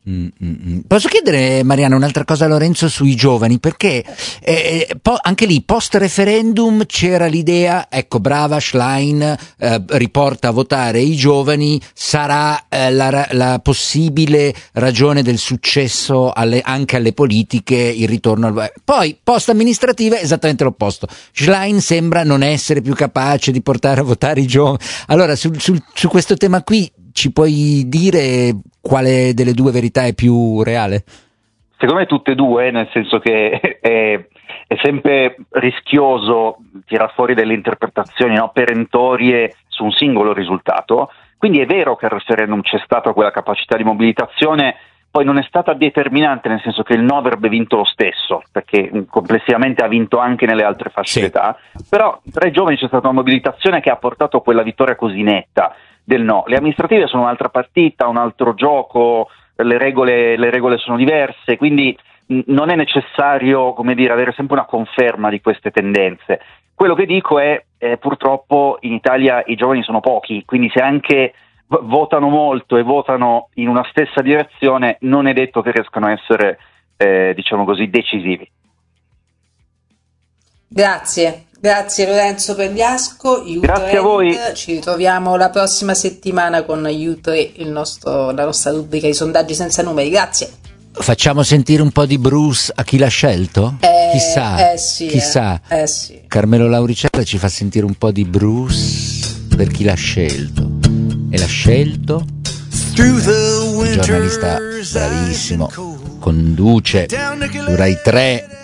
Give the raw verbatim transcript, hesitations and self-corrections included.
Mm, mm, mm. Posso chiedere, Mariana, un'altra cosa a Lorenzo sui giovani, perché eh, po- anche lì post referendum c'era l'idea, ecco, brava Schlein, eh, riporta a votare i giovani, sarà eh, la, la possibile ragione del successo alle, anche alle politiche, il ritorno al... Poi post amministrativa esattamente l'opposto, Schlein sembra non essere più capace di portare a votare i giovani. Allora su, su, su questo tema qui ci puoi dire quale delle due verità è più reale? Secondo me tutte e due, nel senso che è, è sempre rischioso tirar fuori delle interpretazioni, no, perentorie su un singolo risultato. Quindi è vero che al referendum c'è stata quella capacità di mobilitazione, poi non è stata determinante, nel senso che il no avrebbe vinto lo stesso, perché complessivamente ha vinto anche nelle altre fasce Sì. d'età, però tra i giovani c'è stata una mobilitazione che ha portato quella vittoria così netta del no. Le amministrative sono un'altra partita, un altro gioco, le regole, le regole sono diverse, quindi mh, non è necessario, come dire, avere sempre una conferma di queste tendenze. Quello che dico è, eh, purtroppo in Italia i giovani sono pochi, quindi se anche v- votano molto e votano in una stessa direzione, non è detto che riescano a essere, eh, diciamo così, decisivi. Grazie. Grazie Lorenzo Pergliasco, Grazie a voi. Ci ritroviamo la prossima settimana con U tre, il nostro, la nostra rubrica di sondaggi senza numeri. Grazie. Facciamo sentire un po' di Bruce a chi l'ha scelto? Eh, chissà, eh sì, chissà. Eh, eh sì. Carmelo Lauricella ci fa sentire un po' di Bruce per chi l'ha scelto. E l'ha scelto giornalista bravissimo, conduce su Rai tre